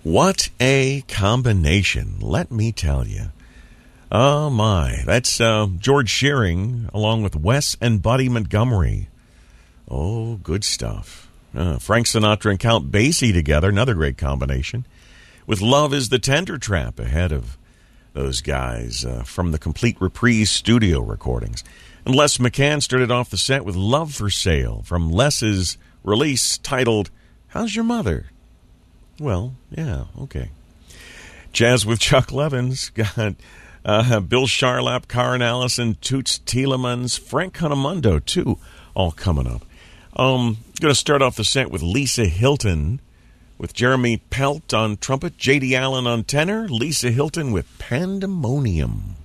What a combination, let me tell you. Oh, my. That's George Shearing along with Wes and Buddy Montgomery. Oh, good stuff. Frank Sinatra and Count Basie together, another great combination. With Love is the Tender Trap ahead of those guys from the Complete Reprise studio recordings. And Les McCann started off the set with Love for Sale from Les's release titled, How's Your Mother? Well, yeah, okay. Jazz with Chuck Levins. Got Bill Charlap, Karen Allison, Toots Thielemans, Frank Conamundo, too, all coming up. Going to start off the set with Lisa Hilton, with Jeremy Pelt on trumpet, J.D. Allen on tenor, Lisa Hilton with Pandemonium.